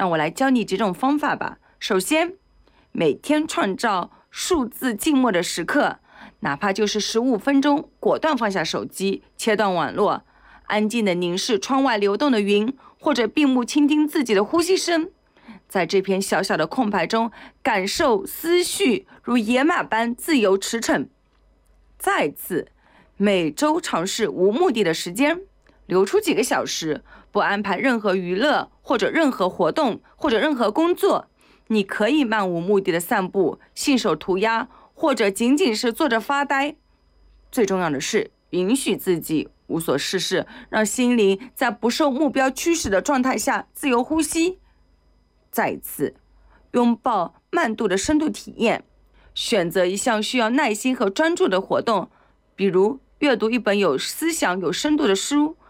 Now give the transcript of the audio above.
那我来教你几种方法吧。首先，每天创造数字静默的时刻，哪怕就是15分钟，果断放下手机，切断网络，安静地凝视窗外流动的云，或者闭目倾听自己的呼吸声。在这片小小的空白中，感受思绪如野马般自由驰骋。再次，每周尝试无目的的时间，留出几个小时，不安排任何娱乐或者任何活动或者任何工作。你可以漫无目的的散步，信手涂鸦，或者仅仅是坐着发呆。最重要的是，允许自己无所事事，让心灵在不受目标驱使的状态下自由呼吸。再一次，拥抱慢度的深度体验，选择一项需要耐心和专注的活动，比如阅读一本有思想、有深度的书，